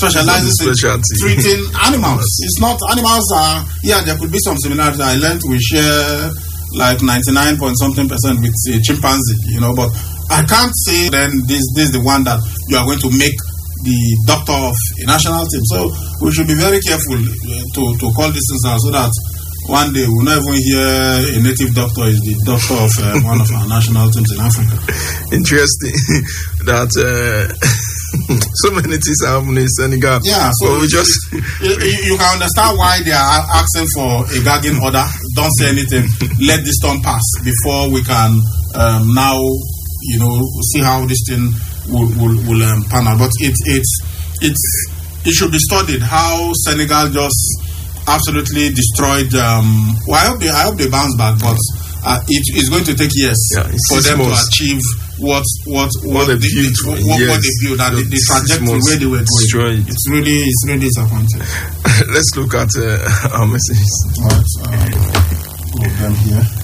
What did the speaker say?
specializes in treating animals. It's not animals are there could be some similarities. I learned we share like 99.something% with a chimpanzee, but I can't say then this is the one that you are going to make the doctor of a national team. So we should be very careful to call these things out so that one day we'll not even hear a native doctor is the doctor of one of our national teams in Africa. Interesting that so many things are happening in Senegal. Yeah, so we just you can understand why they are asking for a gagging order. Don't say anything. Let this storm pass before we can now see how this thing will pan out. But it should be studied how Senegal just absolutely destroyed. I hope they bounce back, but it is going to take years for them to achieve what they built, and the trajectory where they were going. It's really disappointing. Let's look at our messages. All right, go them here.